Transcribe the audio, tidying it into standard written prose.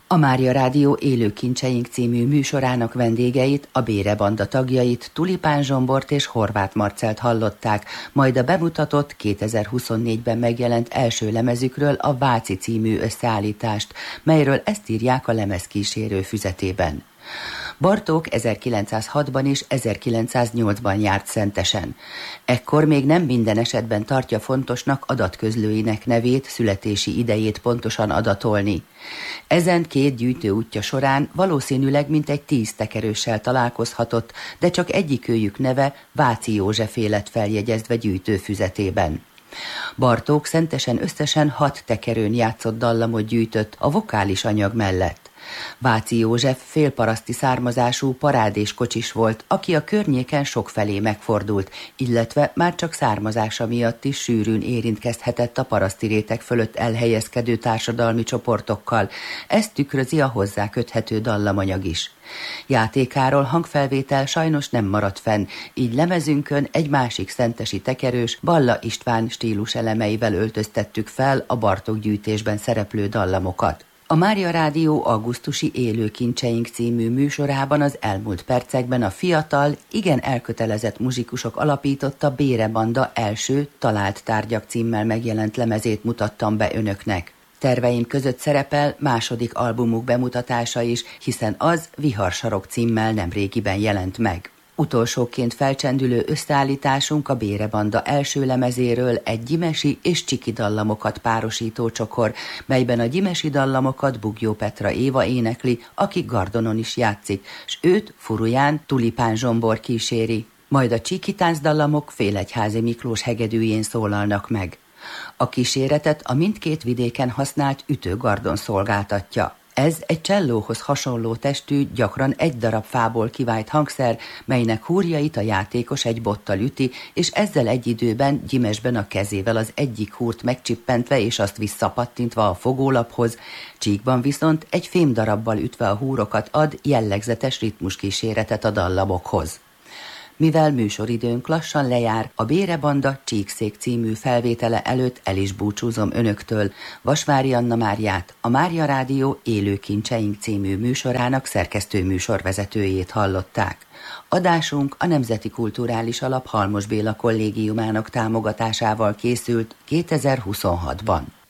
A Mária Rádió Élő Kincseink című műsorának vendégeit, a Bére Banda tagjait, Tulipán Zsombort és Horváth Marcelt hallották, majd a bemutatott 2024-ben megjelent első lemezükről, a Váci című összeállítást, melyről ezt írják a lemezkísérő füzetében. Bartók 1906-ban és 1908-ban járt Szentesen. Ekkor még nem minden esetben tartja fontosnak adatközlőinek nevét, születési idejét pontosan adatolni. Ezen két gyűjtő útja során valószínűleg mintegy 10 tekerőssel találkozhatott, de csak egyikőjük neve Váci Józsefé lett feljegyezve gyűjtőfüzetében. Bartók Szentesen összesen 6 tekerőn játszott dallamot gyűjtött a vokális anyag mellett. Váci József félparaszti származású parádés kocsis volt, aki a környéken sokfelé megfordult, illetve már csak származása miatt is sűrűn érintkezhetett a paraszti réteg fölött elhelyezkedő társadalmi csoportokkal. Ezt tükrözi a hozzá köthető dallamanyag is. Játékáról hangfelvétel sajnos nem maradt fenn, így lemezünkön egy másik szentesi tekerős, Balla István stílus elemeivel öltöztettük fel a Bartók gyűjtésben szereplő dallamokat. A Mária Rádió augusztusi Élő Kincseink című műsorában az elmúlt percekben a fiatal, igen elkötelezett muzsikusok alapította Bére Banda első Talált tárgyak címmel megjelent lemezét mutattam be önöknek. Terveim között szerepel második albumuk bemutatása is, hiszen az Viharsarok címmel nemrégiben jelent meg. Utolsóként felcsendülő összeállításunk a Bére Banda első lemezéről egy gyimesi és csiki dallamokat párosító csokor, melyben a gyimesi dallamokat Bugyó Petra Éva énekli, aki gardonon is játszik, s őt furuján Tulipán Zsombor kíséri. Majd a csíki táncdallamok Félegyházi Miklós hegedűjén szólalnak meg. A kíséretet a mindkét vidéken használt ütőgardon szolgáltatja. Ez egy csellóhoz hasonló testű, gyakran egy darab fából kivált hangszer, melynek húrjait a játékos egy bottal üti, és ezzel egy időben gyimesben a kezével az egyik húrt megcsippentve és azt visszapattintva a fogólaphoz, csíkban viszont egy fémdarabbal ütve a húrokat ad jellegzetes ritmuskíséretet a dallamokhoz. Mivel műsoridőnk lassan lejár, a Bére Banda Csíkszék című felvétele előtt el is búcsúzom önöktől. Vasvári Anna Máriát, a Mária Rádió Élő Kincseink című műsorának szerkesztő műsorvezetőjét hallották. Adásunk a Nemzeti Kulturális Alap Halmos Béla Kollégiumának támogatásával készült 2026-ban.